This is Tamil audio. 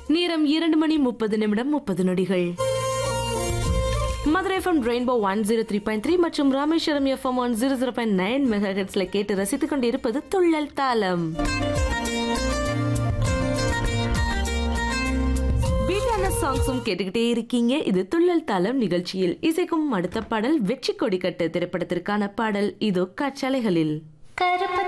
நேரம் 2:30 மதுரை எஃப்எம் ரெயின்போ 103.3 மற்றும் ராமேஸ்வரம் எஃப்எம் 100.9 மெகாஹெர்ட்ஸ்ல கேட்டு ரசித்துக் கொண்டிருப்பது துள்ளல் தாளம். பீட்டான சாங்ஸும் கேட்டுக்கிட்டே இருக்கீங்க. இது துள்ளல் தாளம் நிகழ்ச்சியில் இசைக்கும் அடுத்த பாடல் வெற்றி கொடி கட்டு திரைப்படத்திற்கான பாடல். இதோ காட்சாலைகளில். கருப்பு